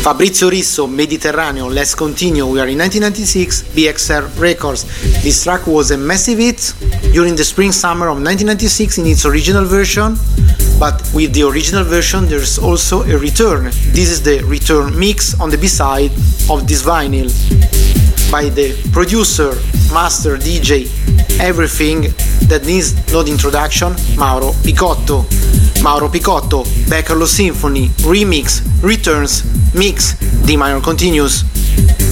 Fabrizio Risso, Mediterranean, Let's Continue. We are in 1996, BXR Records. This track was a massive hit during the spring-summer of 1996 in its original version, but with the original version there's also a return. This is the return mix on the B-side of this vinyl by the producer, master, DJ, everything that needs no introduction, Mauro Picotto. Mauro Picotto, Beckerlo Symphony, Remix, Returns, Mix, D minor continues.